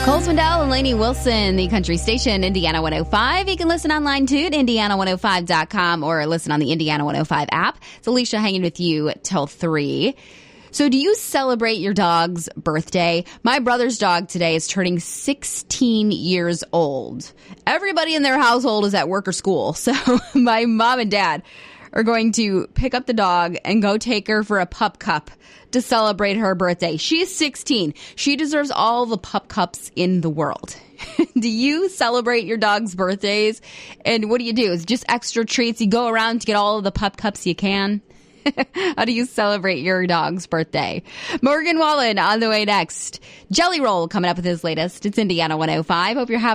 Cole Swindell and Lainey Wilson, the country station, Indiana 105. You can listen online too at Indiana105.com or listen on the Indiana 105 app. It's Alicia hanging with you till 3. So do you celebrate your dog's birthday? My brother's dog today is turning 16 years old. Everybody in their household is at work or school. So my mom and dad are going to pick up the dog and go take her for a pup cup to celebrate her birthday. She's 16. She deserves all the pup cups in the world. Do you celebrate your dog's birthdays? And what do you do? Is it just extra treats? You go around to get all of the pup cups you can? How do you celebrate your dog's birthday? Morgan Wallen on the way next. Jelly Roll coming up with his latest. It's Indiana 105. Hope you're having